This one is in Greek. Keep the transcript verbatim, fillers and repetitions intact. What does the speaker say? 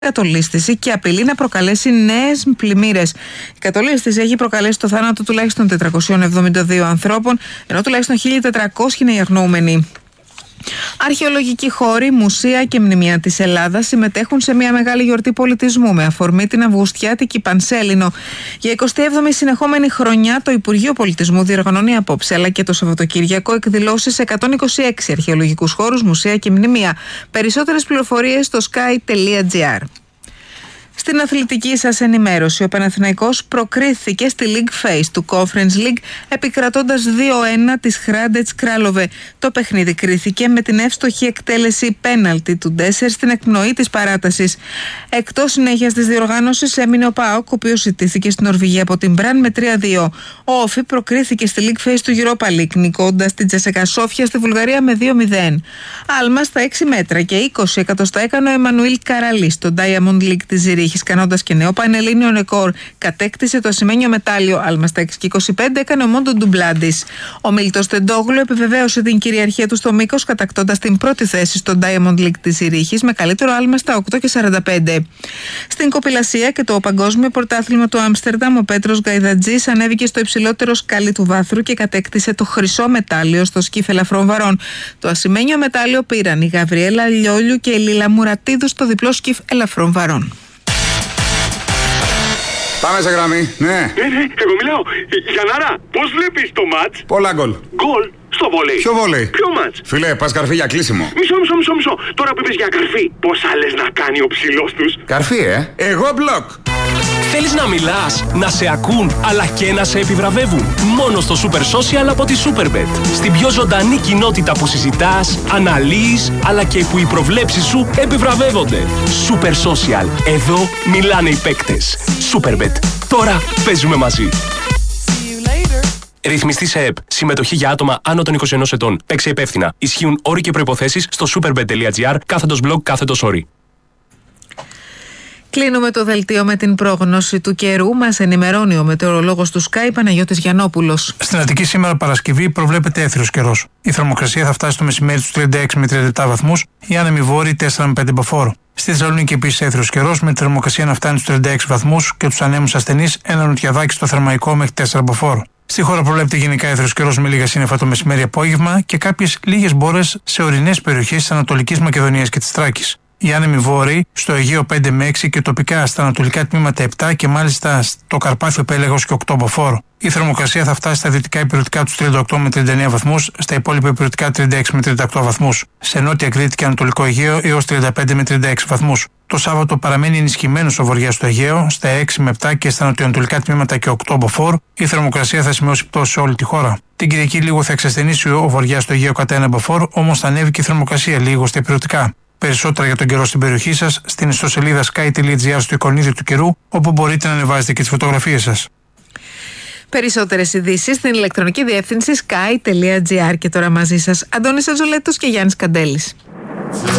κατολίσθηση και απειλεί να προκαλέσει νέες πλημμύρες. Η κατολίσθηση έχει προκαλέσει το θάνατο τουλάχιστον τετρακοσίων εβδομήντα δύο ανθρώπων, ενώ τουλάχιστον χίλια τετρακόσιοι είναι οι αγνοούμενοι. Αρχαιολογικοί χώροι, μουσεία και μνημεία της Ελλάδας συμμετέχουν σε μια μεγάλη γιορτή πολιτισμού με αφορμή την Αυγουστιάτικη Πανσέλινο. Για εικοστή έβδομη συνεχόμενη χρονιά το Υπουργείο Πολιτισμού διοργανώνει απόψε αλλά και το Σαββατοκύριακο εκδηλώσεις σε εκατόν είκοσι έξι αρχαιολογικούς χώρους, μουσεία και μνημεία. Περισσότερες πληροφορίες στο sky τελεία gr. Στην αθλητική σας ενημέρωση, ο Παναθηναϊκός προκρίθηκε στη League Phase του Conference League επικρατώντας δύο ένα της Hrádec Králové. Το παιχνίδι κρίθηκε με την εύστοχη εκτέλεση πέναλτι του Ντέσσερ στην εκπνοή της παράτασης. Εκτός συνέχειας της διοργάνωσης έμεινε ο ΠΑΟΚ, ο οποίος ιτήθηκε στην Νορβηγία από την Μπραν με τρία δύο. Ο Όφι προκρίθηκε στη League Phase του Europa League, νικώντας την Τσεσεκά Σόφια στη Βουλγαρία με δύο μηδέν. Άλμα στα έξι μέτρα και είκοσι εκατοστά έκανε ο Εμμανουήλ Καραλή στο Diamond League της Ζηρίχης. Κανώντας και νέο πανελλήνιο ρεκόρ, κατέκτησε το ασημένιο μετάλλιο. Άλμα στα έξι και είκοσι πέντε έκανε ο Μόντο Ντουμπλάντης. Ο Μίλτος Τεντόγλου επιβεβαίωσε την κυριαρχία του στο μήκος, κατακτώντας την πρώτη θέση στο Diamond League της Ζηρίχης με καλύτερο άλμα στα οκτώ και σαράντα πέντε. Στην κοπηλασία και το παγκόσμιο πρωτάθλημα του Άμστερνταμ, ο Πέτρος Γκαϊδατζής ανέβηκε στο υψηλότερο σκάλι του βάθρου και κατέκτησε το χρυσό μετάλλιο στο σκύφ ελαφρών βαρών. Το ασημένιο μετάλλιο πήραν η Γαβριέλα Λιόλιου και η Λίλα Μουρατίδου στο διπλό σκύφ ελαφρών βαρών. Πάμε σε γραμμή, ναι. Ναι, ναι, εγώ μιλάω. Γιαννάρα, πώς βλέπεις το μάτς? Πολλά γκολ. Γκολ στο βόλεϊ. Ποιο βόλεϊ? Ποιο μάτς? Φίλε, πας καρφί για κλείσιμο. Μισό, μισό, μισό, μισό. Τώρα που είπες για καρφί, πόσα λες να κάνει ο ψηλός τους? Καρφί, ε. Εγώ μπλοκ. Θέλεις να μιλάς, να σε ακούν, αλλά και να σε επιβραβεύουν? Μόνο στο Super Social από τη Superbet. Στην πιο ζωντανή κοινότητα που συζητάς, αναλύεις, αλλά και που οι προβλέψεις σου επιβραβεύονται. Super Social. Εδώ μιλάνε οι παίκτες. Superbet. Τώρα παίζουμε μαζί. Ρυθμιστή σε ΕΠ. Συμμετοχή για άτομα άνω των είκοσι ενός ετών. Παίξε υπεύθυνα. Ισχύουν όροι και προϋποθέσεις στο superbet τελεία gr κάθετος blog κάθετος όροι. Κλείνουμε το δελτίο με την πρόγνωση του καιρού. Μας ενημερώνει ο μετεωρολόγος του Sky, Παναγιώτης Γιαννόπουλος. Στην Αττική σήμερα Παρασκευή προβλέπεται έθριος καιρός. Η θερμοκρασία θα φτάσει στο μεσημέρι στους τριάντα έξι με τριάντα επτά βαθμούς, η άνεμη βόρειοι τέσσερα με πέντε μποφόρ. Στη Θεσσαλονίκη επίσης έθριος καιρός, με τη θερμοκρασία να φτάνει στους τριάντα έξι βαθμούς και τους ανέμους ασθενείς ένα νοτιαδάκι στο θερμαϊκό μέχρι τέσσερα μποφόρ. Στη χώρα προβλέπεται γενικά έθριος καιρός με λίγα σύννεφα το μεσημέρι-απόγευμα και κάποιες λίγες μπόρες σε ορεινές περιοχές της Ανατολικής Μακεδονίας και της Θράκης. Οι άνεμοι βόρειοι στο Αιγαίο πέντε με έξι και τοπικά στα ανατολικά τμήματα επτά και μάλιστα στο Καρπάθιο Πέλαγος και οκτώ μποφόρ. Η θερμοκρασία θα φτάσει στα δυτικά υπηρετικά τους τριάντα οκτώ με τριάντα εννέα βαθμούς, στα υπόλοιπα υπηρετικά τριάντα έξι με τριάντα οκτώ βαθμούς. Σε νότια Κρήτη και Ανατολικό Αιγαίο έως τριάντα πέντε με τριάντα έξι βαθμούς. Το Σάββατο παραμένει ενισχυμένος ο βορειάς στο Αιγαίο, στα έξι με επτά και στα νοτιοανατολικά τμήματα και οκτώ μποφόρ. Η θερμοκρασία θα σημειώσει πτώση σε όλη τη χώρα. Την Κυριακή λίγο θα εξασθενήσει ο βορειάς στο Αιγαίο κατά ένα μποφόρ, όμως θα ανέβει και η θερμοκρασία λίγο στα υπηρετικά. Περισσότερα για τον καιρό στην περιοχή σας στην ιστοσελίδα sky τελεία gr στο εικονίδιο του καιρού, όπου μπορείτε να ανεβάζετε και τις φωτογραφίες σας. Περισσότερες ειδήσεις στην ηλεκτρονική διεύθυνση sky τελεία gr. Και τώρα μαζί σας Αντώνης Ατζολέτος και Γιάννης Καντέλης.